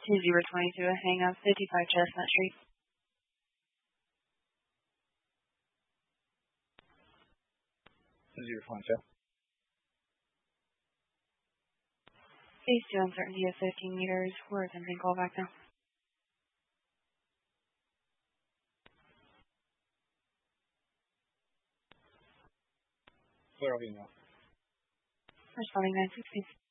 022, hang up 55 Chestnut Street. Zero 22. Phase 2 uncertainty of 15 meters. We're attempting callback now. Clear all email. Responding 960.